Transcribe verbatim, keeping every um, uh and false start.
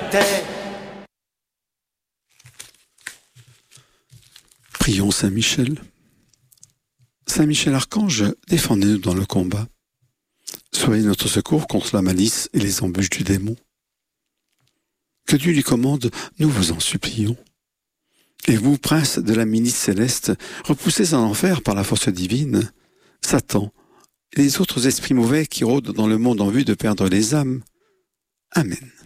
terre. Prions Saint Michel. Saint Michel Archange, défendez-nous dans le combat. Soyez notre secours contre la malice et les embûches du démon. Que Dieu lui commande, nous vous en supplions. Et vous, prince de la milice céleste, repoussez en enfer par la force divine, Satan et les autres esprits mauvais qui rôdent dans le monde en vue de perdre les âmes. Amen.